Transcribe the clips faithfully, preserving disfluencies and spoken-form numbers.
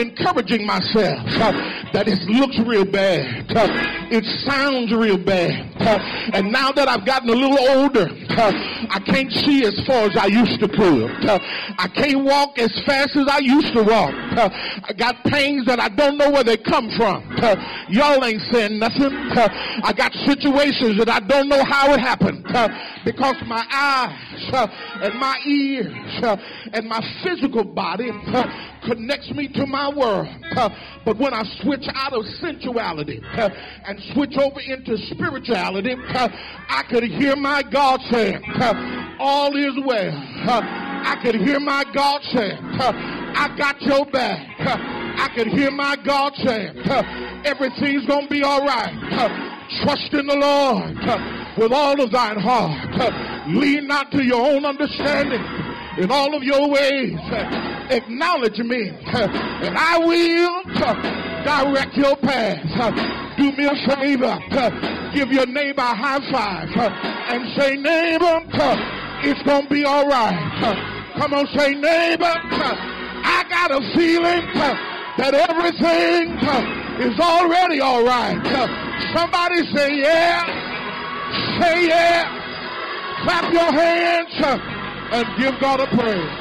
encouraging myself uh, that it looks real bad. Uh, it sounds real bad. Uh, and now that I've gotten a little older, uh, I can't see as far as I used to could. Uh, I can't walk as fast as I used to walk. Uh, I got pains that I don't know where they come from. Uh, y'all ain't saying nothing. Uh, I got situations that I don't know how it happened. Uh, because my eyes uh, and my ears uh, and my physical body uh, connects me to my world. Uh, but when I switch out of sensuality uh, and switch over into spirituality, uh, I could hear my God saying, uh, all is well. Uh, I could hear my God saying, uh, I got your back. Uh, I could hear my God saying, uh, everything's going to be all right. Uh, trust in the Lord uh, with all of thine heart. Uh, lean not to your own understanding. In all of your ways, uh, acknowledge me, uh, and I will uh, direct your path. Uh, do me a favor, uh, give your neighbor a high five, uh, and say, neighbor, uh, it's going to be all right. Uh, come on, say, neighbor, uh, I got a feeling uh, that everything uh, is already all right. Uh, somebody say, yeah, say yeah, clap your hands, uh, and give God a praise.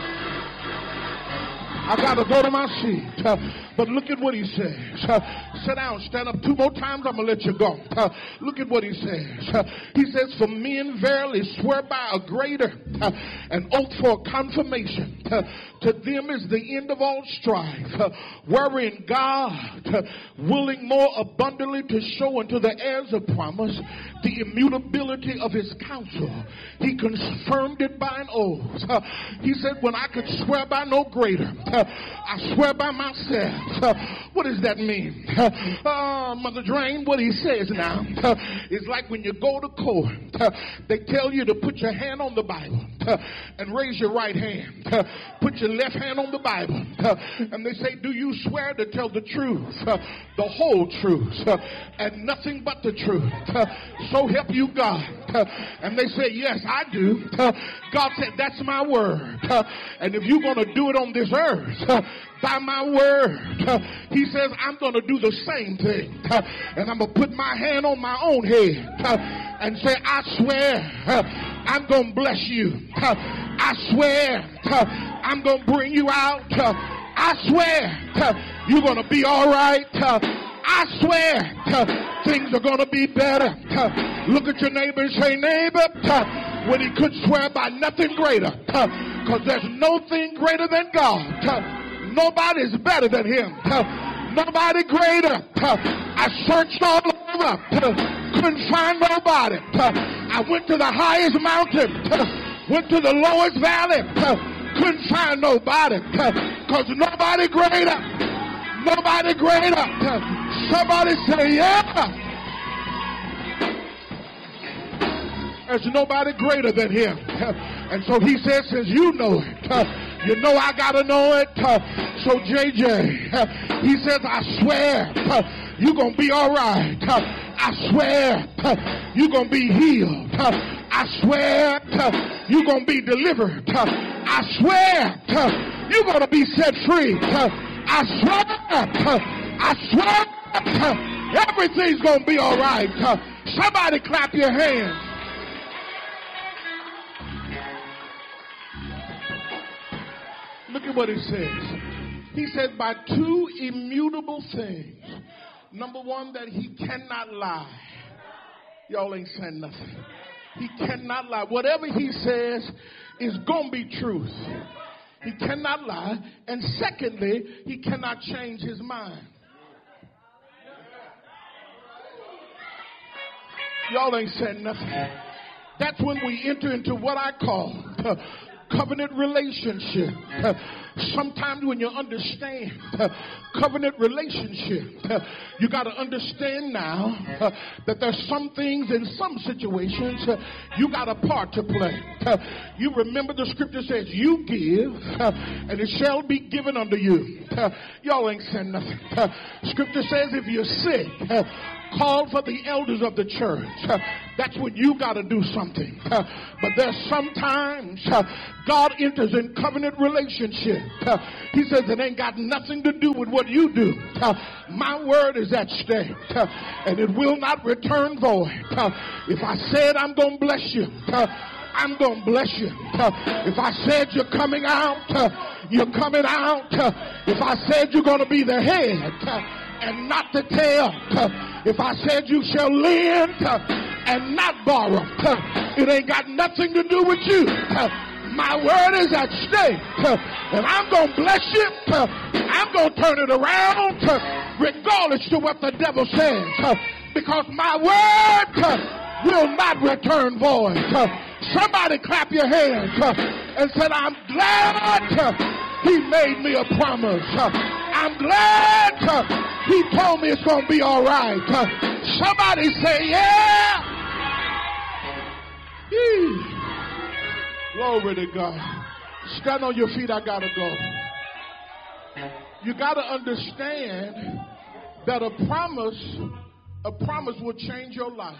I got to go to my seat. Uh, but look at what he says. Uh, sit down, stand up two more times. I'm going to let you go. Uh, look at what he says. Uh, he says, for men verily swear by a greater, uh, an oath for a confirmation. Uh, to them is the end of all strife, uh, wherein God, uh, willing more abundantly to show unto the heirs of promise the immutability of his counsel, he confirmed it by an oath. Uh, he said, when I could swear by no greater, uh, I swear by myself. Uh, what does that mean? Uh, uh, Mother Drain, what he says now uh, is like when you go to court, uh, they tell you to put your hand on the Bible uh, and raise your right hand. Uh, put your left hand on the Bible. Uh, and they say, do you swear to tell the truth, uh, the whole truth, uh, and nothing but the truth? Uh, so help you God. Uh, and they say, yes, I do. Uh, God said, that's my word. Uh, and if you're going to do it on this earth, uh, by my word, uh, he says, I'm going to do the same thing. Uh, and I'm going to put my hand on my own head uh, and say, I swear uh, I'm going to bless you. Uh, I swear uh, I'm going to bring you out. Uh, I swear uh, you're going to be all right. Uh, I swear uh, things are going to be better. Uh, look at your neighbor and say, neighbor, uh, when he could swear by nothing greater, because uh, there's no thing greater than God. Uh, Nobody's better than him. Uh, nobody greater. Uh, I searched all over. Uh, couldn't find nobody. Uh, I went to the highest mountain. Uh, went to the lowest valley. Uh, couldn't find nobody. Because uh, nobody greater. Nobody greater. Uh, somebody say, yeah. There's nobody greater than him. Uh, and so he says, since you know it, uh, you know I gotta know it. Uh, so J J, uh, he says, I swear uh, you're gonna be all right. Uh, I swear uh, you're gonna be healed. Uh, I swear uh, you're gonna be delivered. Uh, I swear uh, you're gonna be set free. Uh, I swear, uh, I swear uh, everything's gonna be all right. Uh, somebody clap your hands. Look at what he says. He said, by two immutable things. Number one, that he cannot lie. Y'all ain't saying nothing. He cannot lie. Whatever he says is going to be truth. He cannot lie. And secondly, he cannot change his mind. Y'all ain't saying nothing. That's when we enter into what I call uh, covenant relationship. Uh, sometimes when you understand uh, covenant relationship, uh, you got to understand now uh, that there's some things in some situations uh, you got a part to play. Uh, you remember the scripture says, you give uh, and it shall be given unto you. Uh, y'all ain't saying nothing. Uh, scripture says if you're sick, uh, call for the elders of the church. Uh, that's when you got to do something. Uh, but there's sometimes uh, God enters in covenant relationship. Uh, he says it ain't got nothing to do with what you do. Uh, my word is at stake, uh, and it will not return void. Uh, if I said I'm going to bless you, uh, I'm going to bless you. Uh, if I said you're coming out, uh, you're coming out. Uh, if I said you're going to be the head uh, and not the tail. Uh, if I said you shall lend uh, and not borrow, uh, it ain't got nothing to do with you. Uh, my word is at stake, uh, and I'm going to bless you. Uh, I'm going to turn it around uh, regardless to what the devil says, uh, because my word uh, will not return void. Uh, somebody clap your hands uh, and said, I'm glad uh, he made me a promise. Uh, I'm glad uh, he told me it's going to be all right. Uh, somebody say, yeah. Yee. Glory to God. Stand on your feet. I got to go. You got to understand that a promise, a promise will change your life.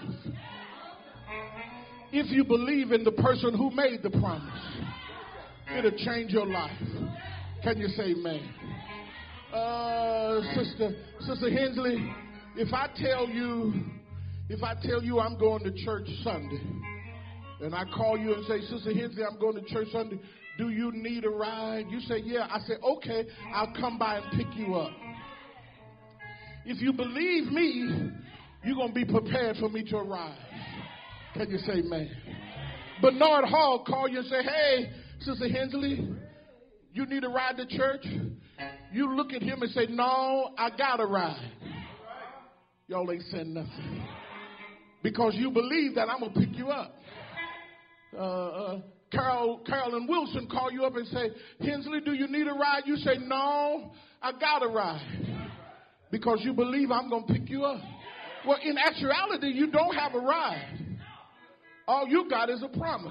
If you believe in the person who made the promise, it'll change your life. Can you say amen? Uh, Sister, Sister Hensley, if I tell you, if I tell you I'm going to church Sunday, and I call you and say, Sister Hensley, I'm going to church Sunday, do you need a ride? You say, yeah. I say, okay, I'll come by and pick you up. If you believe me, you're going to be prepared for me to arrive. Can you say amen? Bernard Hall call you and say, hey, Sister Hensley, you need a ride to church? You look at him and say, no, I got a ride. Y'all ain't saying nothing. Because you believe that I'm going to pick you up. Uh, uh, Carol, Carolyn Wilson call you up and say, Hensley, do you need a ride? You say, no, I got a ride. Because you believe I'm going to pick you up. Well, in actuality, you don't have a ride. All you got is a promise.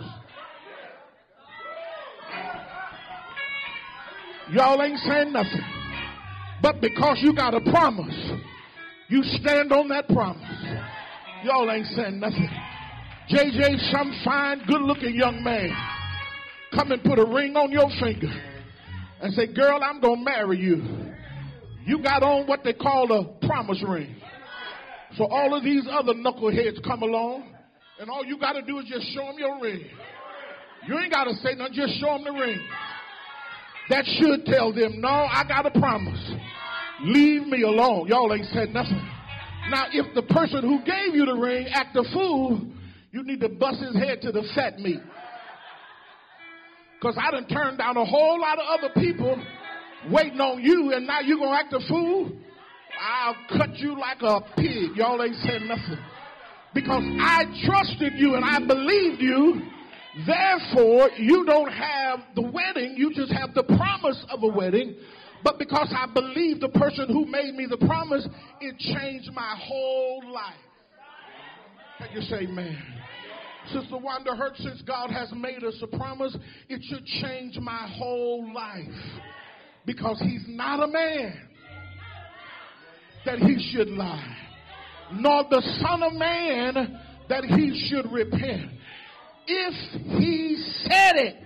Y'all ain't saying nothing. But because you got a promise, you stand on that promise. Y'all ain't saying nothing. J J, some fine, good-looking young man, come and put a ring on your finger and say, girl, I'm going to marry you. You got on what they call a promise ring. So all of these other knuckleheads come along, and all you got to do is just show them your ring. You ain't got to say nothing, just show them the ring. That should tell them, no, I got a promise. Leave me alone. Y'all ain't said nothing. Now, if the person who gave you the ring act a fool, you need to bust his head to the fat meat. Because I done turned down a whole lot of other people waiting on you, and now you going to act a fool? I'll cut you like a pig. Y'all ain't said nothing. Because I trusted you and I believed you. Therefore, you don't have the wedding. You just have the promise of a wedding. But because I believe the person who made me the promise, it changed my whole life. Can you say amen? Sister Wanda Hurt, since God has made us a promise, it should change my whole life. Because he's not a man that he should lie, nor the Son of Man that he should repent. If he said it,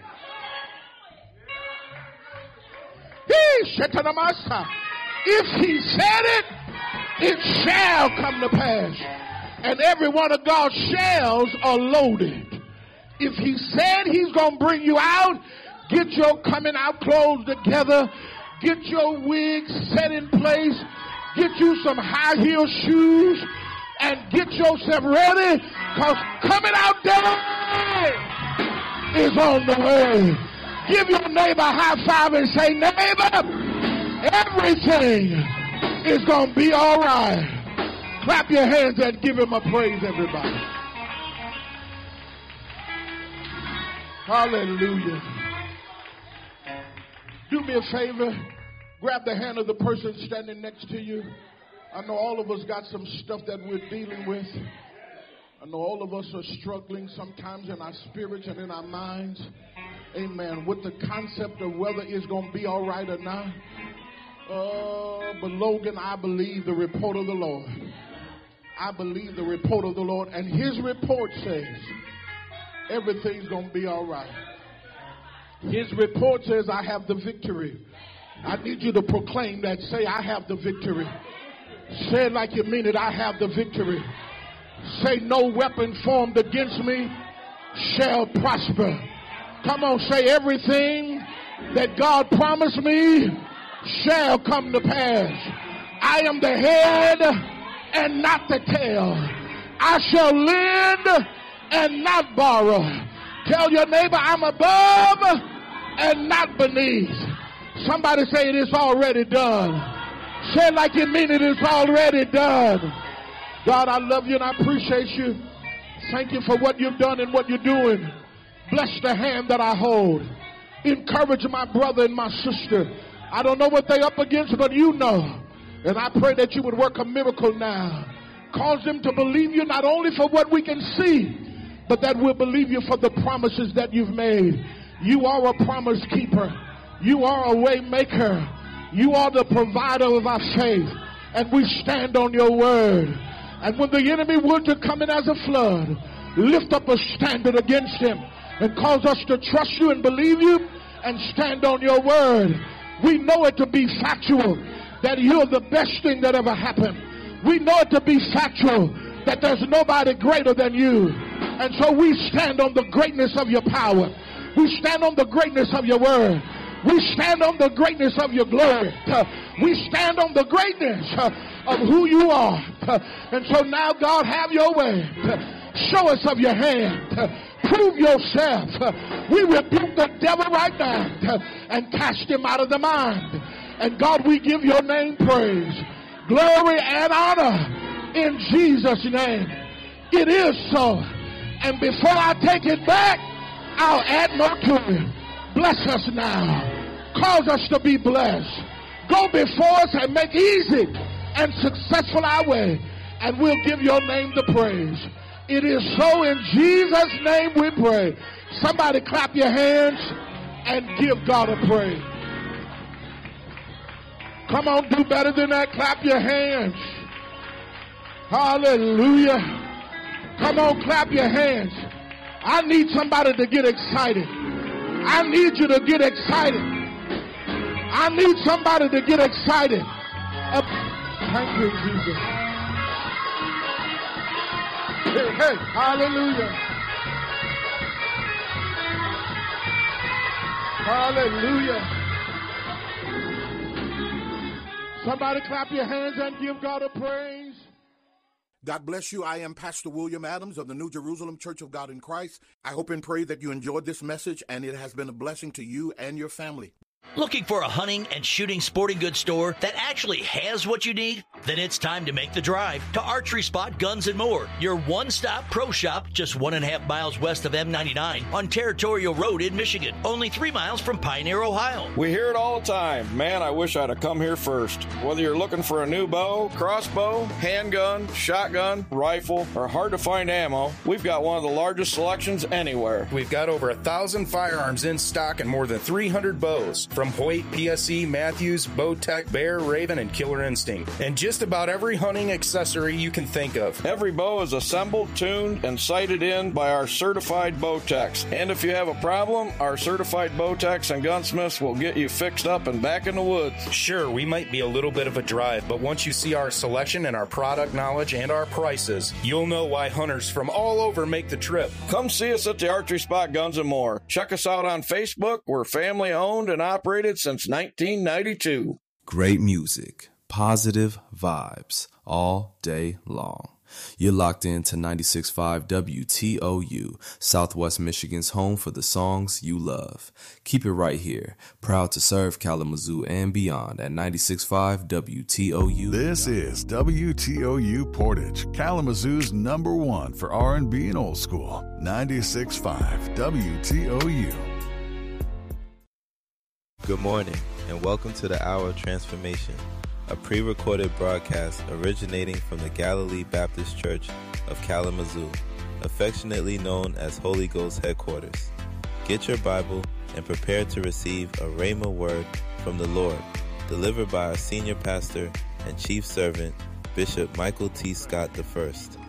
if he said it, it shall come to pass. And every one of God's shells are loaded. If he said he's going to bring you out, get your coming out clothes together, get your wig set in place, get you some high heel shoes, and get yourself ready, because coming out day is on the way. Give your neighbor a high five and say, neighbor, everything is going to be all right. Clap your hands and give him a praise, everybody. Hallelujah. Do me a favor. Grab the hand of the person standing next to you. I know all of us got some stuff that we're dealing with. I know all of us are struggling sometimes in our spirits and in our minds. Amen. With the concept of whether it's going to be all right or not. Uh, but Logan, I believe the report of the Lord. I believe the report of the Lord. And his report says everything's going to be all right. His report says, I have the victory. I need you to proclaim that. Say, I have the victory. Say it like you mean it. I have the victory. Say, no weapon formed against me shall prosper. Come on, say, everything that God promised me shall come to pass. I am the head and not the tail. I shall lend and not borrow. Tell your neighbor, I'm above and not beneath. Somebody say, it is already done. Say it like you mean it, it's already done. God, I love you and I appreciate you. Thank you for what you've done and what you're doing. Bless the hand that I hold. Encourage my brother and my sister. I don't know what they're up against, but you know. And I pray that you would work a miracle now. Cause them to believe you not only for what we can see, but that we'll believe you for the promises that you've made. You are a promise keeper. You are a way maker. You are the provider of our faith. And we stand on your word. And when the enemy were to come in as a flood, lift up a standard against him and cause us to trust you and believe you and stand on your word. We know it to be factual that you're the best thing that ever happened. We know it to be factual that there's nobody greater than you. And so we stand on the greatness of your power. We stand on the greatness of your word. We stand on the greatness of your glory. We stand on the greatness of who you are. And so now, God, have your way. Show us of your hand. Prove yourself. We rebuke the devil right now and cast him out of the mind. And God, we give your name praise, glory, and honor in Jesus' name. It is so. And before I take it back, I'll add more to it. Bless us now. Cause us to be blessed. Go before us and make easy and successful our way. And we'll give your name the praise. It is so in Jesus' name we pray. Somebody clap your hands and give God a praise. Come on, do better than that. Clap your hands. Hallelujah. Come on, clap your hands. I need somebody to get excited. I need you to get excited. I need somebody to get excited. Uh, thank you, Jesus. Hey, hey, hallelujah. Hallelujah. Somebody clap your hands and give God a praise. God bless you. I am Pastor William Adams of the New Jerusalem Church of God in Christ. I hope and pray that you enjoyed this message and it has been a blessing to you and your family. Looking for a hunting and shooting sporting goods store that actually has what you need? Then it's time to make the drive to Archery Spot Guns and More, your one-stop pro shop just one and a half miles west of M ninety-nine on Territorial Road in Michigan, only three miles from Pioneer, Ohio. We hear it all the time. Man, I wish I'd have come here first. Whether you're looking for a new bow, crossbow, handgun, shotgun, rifle, or hard-to-find ammo, we've got one of the largest selections anywhere. We've got over a thousand firearms in stock and more than three hundred bows from Hoyt, P S E, Matthews, Bowtech, Bear, Raven, and Killer Instinct. And just about every hunting accessory you can think of. Every bow is assembled, tuned, and sighted in by our certified bow techs. And if you have a problem, our certified bow techs and gunsmiths will get you fixed up and back in the woods. Sure, we might be a little bit of a drive, but once you see our selection and our product knowledge and our prices, you'll know why hunters from all over make the trip. Come see us at the Archery Spot Guns and More. Check us out on Facebook. We're family owned and operated since nineteen ninety-two. Great music, positive vibes all day long. You're locked into ninety-six point five W T O U, Southwest Michigan's home for the songs you love. Keep it right here. Proud to serve Kalamazoo and beyond at ninety-six point five W T O U. This is W T O U Portage, Kalamazoo's number one for R and B and old school. ninety-six point five W T O U. Good morning, and welcome to the Hour of Transformation, a pre-recorded broadcast originating from the Galilee Baptist Church of Kalamazoo, affectionately known as Holy Ghost Headquarters. Get your Bible and prepare to receive a Rhema word from the Lord, delivered by our senior pastor and chief servant, Bishop Michael T. Scott the First.